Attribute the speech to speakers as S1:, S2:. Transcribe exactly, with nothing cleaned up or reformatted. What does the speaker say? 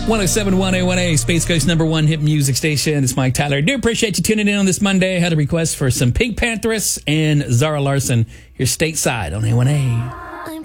S1: one oh seven point one A one A, Space Coast number one hit music station. It's Mike Tyler. Do appreciate you tuning in on this Monday. I had a request for some Pink Panthers and Zara Larsson here stateside on A one A.